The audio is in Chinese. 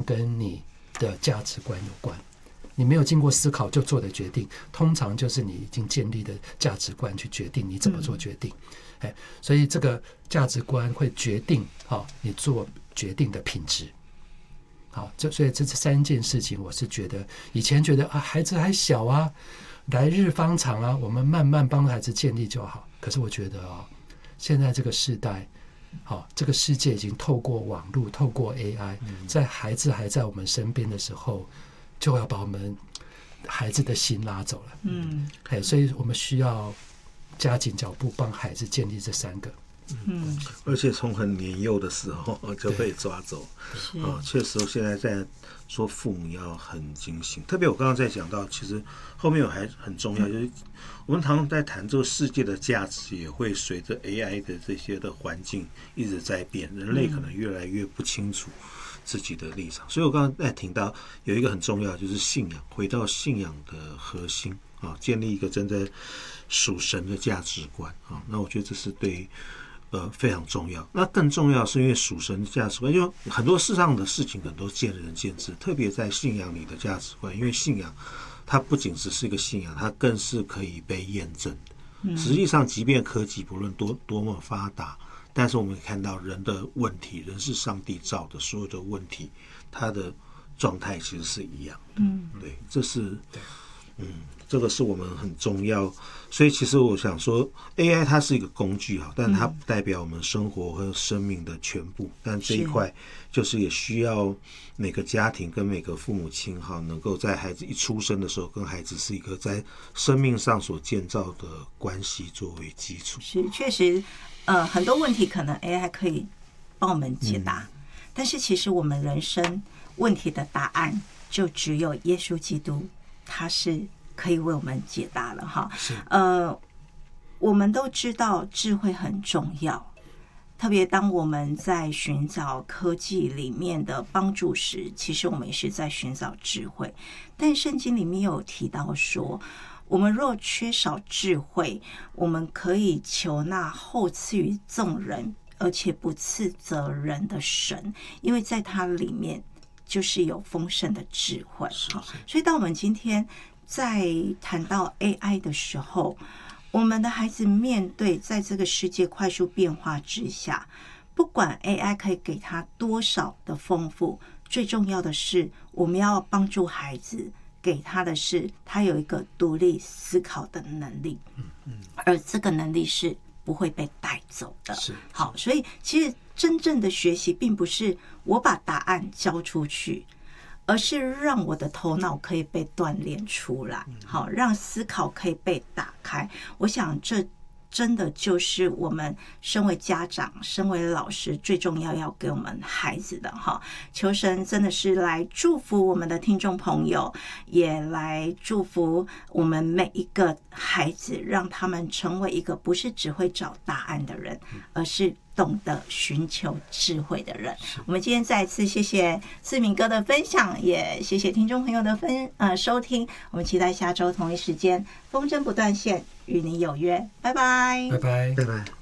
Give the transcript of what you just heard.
跟你的价值观有关。你没有经过思考就做的决定，通常就是你已经建立的价值观去决定你怎么做决定。所以这个价值观会决定你做决定的品质。好，所以这3件事情，我是觉得以前觉得孩子还小啊，来日方长啊，我们慢慢帮孩子建立就好。可是我觉得现在这个时代，这个世界已经透过网络，透过 AI，在孩子还在我们身边的时候，就要把我们孩子的心拉走了。所以我们需要加紧脚步，帮孩子建立这3个。 而且从很年幼的时候就被抓走。确实现在在说父母要很精心，特别我刚刚在讲到，其实后面还很重要，就是我们常常在谈这个世界的价值也会随着 AI 的这些的环境一直在变，人类可能越来越不清楚自己的立场。所以我刚刚在听到有一个很重要，就是信仰，回到信仰的核心建立一个真的属神的价值观那我觉得这是对非常重要。那更重要是因为属神的价值观，就很多世上的事情可能都见仁见智，特别在信仰里的价值观，因为信仰它不仅只是一个信仰，它更是可以被验证的。实际上即便科技不论多么发达，但是我们看到人的问题，人是上帝造的，所有的问题它的状态其实是一样的。对，这是这个是我们很重要。所以其实我想说 AI 它是一个工具但它不代表我们生活和生命的全部。但这一块就是也需要每个家庭跟每个父母亲能够在孩子一出生的时候跟孩子是一个在生命上所建造的关系作为基础。 是，确实很多问题可能 AI 可以帮我们解答，但是其实我们人生问题的答案就只有耶稣基督，他是可以为我们解答了我们都知道智慧很重要，特别当我们在寻找科技里面的帮助时，其实我们也是在寻找智慧。但圣经里面有提到说，我们若缺少智慧，我们可以求那后赐予众人而且不斥责人的神，因为在它里面就是有丰盛的智慧。所以当我们今天在谈到 AI 的时候，我们的孩子面对在这个世界快速变化之下，不管 AI 可以给他多少的丰富，最重要的是我们要帮助孩子，给他的是他有一个独立思考的能力，而这个能力是不会被带走的。好，所以其实真正的学习并不是我把答案交出去，而是让我的头脑可以被锻炼出来，好，让思考可以被打开。我想这真的就是我们身为家长、身为老师最重要给我们孩子的哈。求神真的是来祝福我们的听众朋友，也来祝福我们每一个孩子，让他们成为一个不是只会找答案的人，而是懂得寻求智慧的人。我们今天再一次谢谢志明哥的分享，也谢谢听众朋友的收听。我们期待下周同一时间风筝不断线，与你有约，拜拜， 拜拜， 拜拜。